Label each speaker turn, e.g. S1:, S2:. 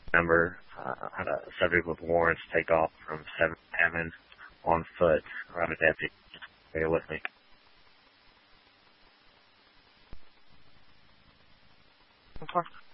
S1: Remember, had a subject with warrants take off from 7th Avenue on foot around a deputy. Bear with me.
S2: Okay.